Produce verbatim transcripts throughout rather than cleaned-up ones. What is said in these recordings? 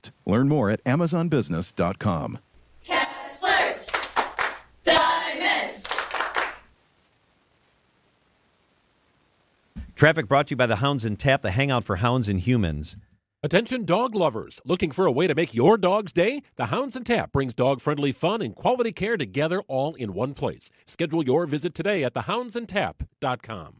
fast. Learn more at amazon business dot com. Kessler's Diamonds. Traffic brought to you by the Hounds and Tap, the hangout for hounds and humans. Attention dog lovers. Looking for a way to make your dog's day? The Hounds and Tap brings dog-friendly fun and quality care together all in one place. Schedule your visit today at the hounds and tap dot com.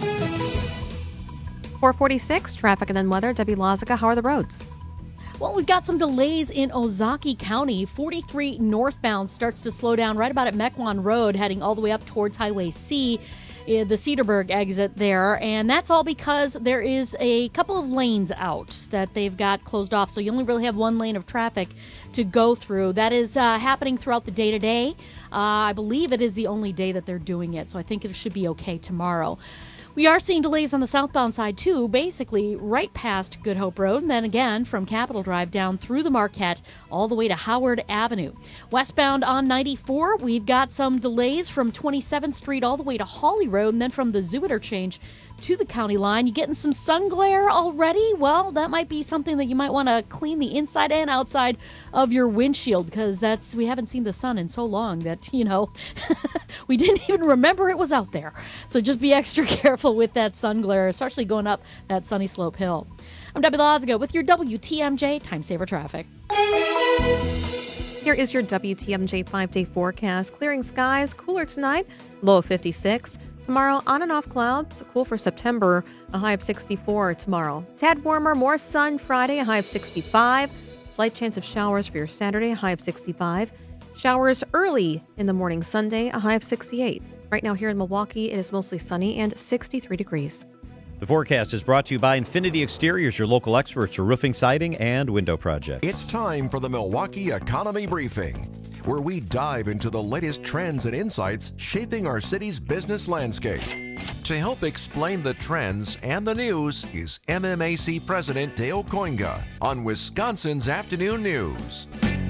four forty-six, traffic and then weather. Debbie Lozica, how are the roads? Well, we've got some delays in Ozaukee County. forty-three northbound starts to slow down right about at Mequon Road, heading all the way up towards Highway C, the Cedarburg exit there. And that's all because there is a couple of lanes out that they've got closed off. So you only really have one lane of traffic to go through. That is uh, happening throughout the day today. Uh, I believe it is the only day that they're doing it. So I think it should be okay tomorrow. We are seeing delays on the southbound side, too, basically right past Good Hope Road, and then again from Capitol Drive down through the Marquette all the way to Howard Avenue. Westbound on ninety-four, we've got some delays from twenty-seventh Street all the way to Hawley Road, and then from the Zoo interchange to the county line. You getting some sun glare already? Well, that might be something that you might want to clean the inside and outside of your windshield, because that's we haven't seen the sun in so long that, you know, we didn't even remember it was out there. So just be extra careful with that sun glare, especially going up that Sunny Slope Hill. I'm Debbie Lozica with your W T M J Time Saver Traffic. Here is your W T M J five-day forecast. Clearing skies, cooler tonight, low of fifty-six. Tomorrow, on and off clouds, cool for September, a high of sixty-four tomorrow. Tad warmer, more sun Friday, a high of sixty-five. Slight chance of showers for your Saturday, a high of sixty-five. Showers early in the morning Sunday, a high of sixty-eight. Right now here in Milwaukee, it is mostly sunny and sixty-three degrees. The forecast is brought to you by Infinity Exteriors, your local experts for roofing, siding, and window projects. It's time for the Milwaukee Economy Briefing, where we dive into the latest trends and insights shaping our city's business landscape. To help explain the trends and the news is M M A C President Dale Koinga on Wisconsin's Afternoon News.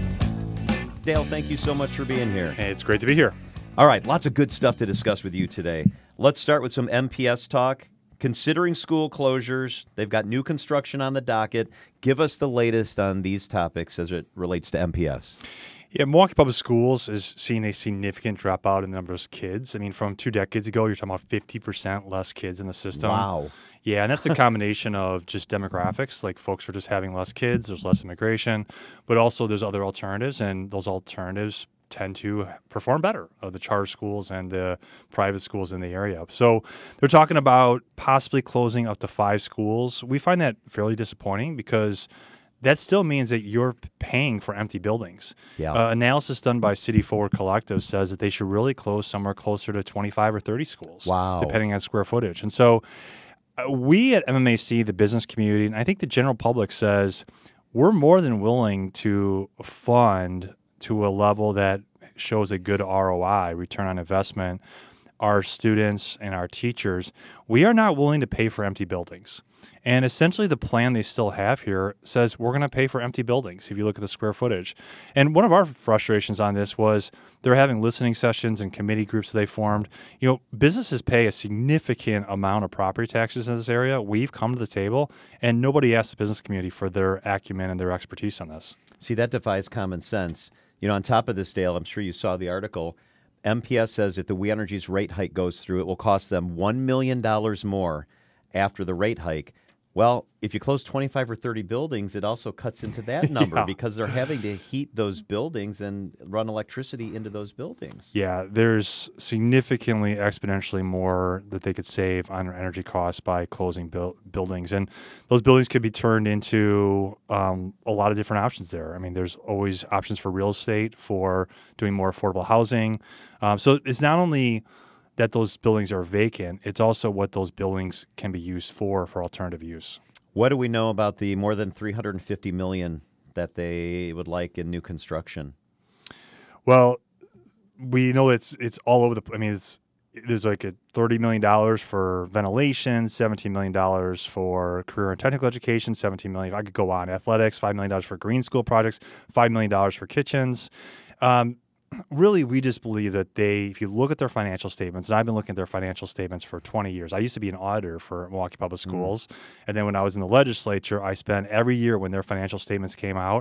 Dale, thank you so much for being here. It's great to be here. All right, lots of good stuff to discuss with you today. Let's start with some M P S talk. Considering school closures, they've got new construction on the docket. Give us the latest on these topics as it relates to M P S. Yeah, Milwaukee Public Schools is seeing a significant dropout in the number of kids. I mean, from two decades ago, you're talking about fifty percent less kids in the system. Wow. Yeah, and that's a combination of just demographics, like folks are just having less kids, there's less immigration, but also there's other alternatives, and those alternatives tend to perform better, uh, the charter schools and the private schools in the area. So they're talking about possibly closing up to five schools. We find that fairly disappointing because that still means that you're paying for empty buildings. Yeah. Uh, analysis done by City Forward Collective says that they should really close somewhere closer to twenty-five or thirty schools, wow, depending on square footage. And so uh, we at M M A C, the business community, and I think the general public says we're more than willing to fund to a level that shows a good R O I, return on investment, our students and our teachers. We are not willing to pay for empty buildings. And essentially the plan they still have here says we're going to pay for empty buildings if you look at the square footage. And one of our frustrations on this was they're having listening sessions and committee groups they formed. You know, businesses pay a significant amount of property taxes in this area. We've come to the table, and nobody asked the business community for their acumen and their expertise on this. See, that defies common sense. You know, on top of this, Dale, I'm sure you saw the article. M P S says if the We Energies rate hike goes through, it will cost them one million dollars more after the rate hike. Well, if you close twenty-five or thirty buildings, it also cuts into that number yeah. because they're having to heat those buildings and run electricity into those buildings. Yeah, there's significantly exponentially more that they could save on their energy costs by closing bu- buildings. And those buildings could be turned into um, a lot of different options there. I mean, there's always options for real estate, for doing more affordable housing. Um, so it's not only that those buildings are vacant, it's also what those buildings can be used for, for alternative use. What do we know about the more than three hundred fifty million dollars that they would like in new construction? Well, we know it's it's all over the. I mean, it's there's like a thirty million dollars for ventilation, seventeen million dollars for career and technical education, seventeen million dollars. I could go on. Athletics, five million dollars for green school projects, five million dollars for kitchens. Um, Really, we just believe that they, if you look at their financial statements, and I've been looking at their financial statements for twenty years. I used to be an auditor for Milwaukee Public Schools. Mm. And then when I was in the legislature, I spent every year when their financial statements came out,